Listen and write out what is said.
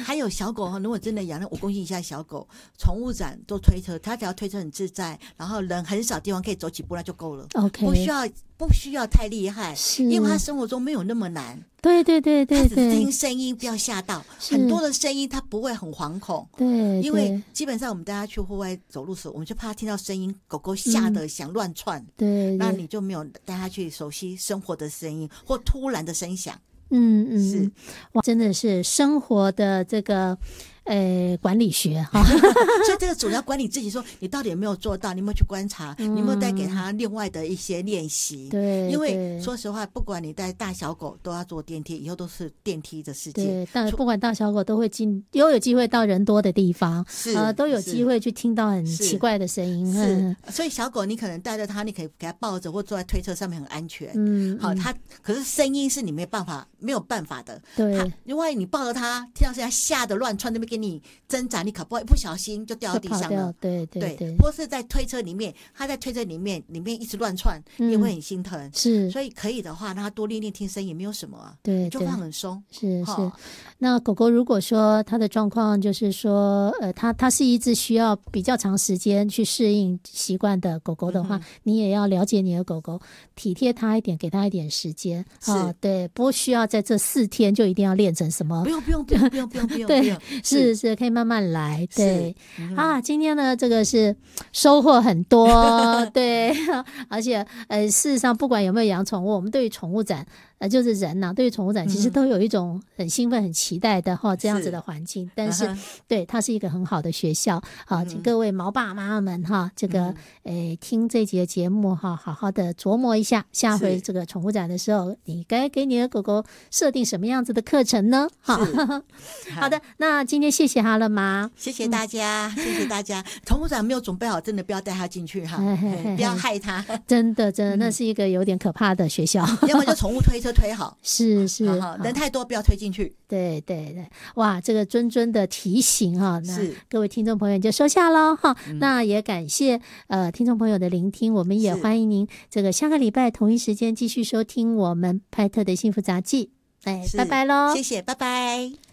还有小狗，如果真的养那5公斤以下小狗，宠物展都推车，它只要推车很自在，然后人很少地方可以走几步那就够了。 OK， 不需要太厉害，因为他生活中没有那么难。 对，他只是听声音不要吓到，很多的声音他不会很惶恐。 对， 因为基本上我们大家去户外走路时，我们就怕听到声音，狗狗吓得想乱窜。 对， 那你就没有带他去熟悉生活的声音或突然的声响。 是，哇，真的是生活的这个管理学哈， 所以这个主要管理自己，说你到底有没有做到，你有没有去观察，你有没有带给他另外的一些练习。 对， 因为说实话，不管你带大小狗都要坐电梯，以后都是电梯的世界。 对，但不管大小狗都会有机会到人多的地方，都有机会去听到很奇怪的声音。 所以小狗你可能带着它，你可以给它抱着或坐在推车上面很安全。好，它可是声音是你没有办法的。 对， 因为你抱着它，听到声音吓得乱窜，那边给你挣扎，你可不好一不小心就掉到地上了。 对， 或是在推车里面，它在推车里面一直乱窜，你也会很心疼。 是， 所以可以的话，让它多练练听声音也没有什么啊。 对， 就放很松。 是。那狗狗如果说它的状况就是说，它是一只需要比较长时间去适应习惯的狗狗的话，你也要了解你的狗狗，体贴它一点，给它一点时间。对，不需要在这4天就一定要练成什么。 不用。 对，是可以慢慢来。对今天呢，这个是收获很多。对，而且事实上不管有没有养宠物，我们对于宠物展就是人对于宠物展其实都有一种很兴奋很期待的这样子的环境。但是对，它是一个很好的学校。请各位毛爸妈们这个听这集的节目好好的琢磨一下，下回这个宠物展的时候，你该给你的狗狗设定什么样子的课程呢？好的，那今天谢谢哈乐妈， 谢谢大家。谢谢大家。宠物展没有准备好，真的不要带它进去不要害它。 真的那是一个有点可怕的学校。 要么就宠物推车推好。 是人太多不要推进去。 对，哇，这个谆的提醒那各位听众朋友就收下咯那也感谢听众朋友的聆听，我们也欢迎您这个下个礼拜同一时间继续收听我们派特的幸福杂技。拜拜咯。 谢谢，拜拜。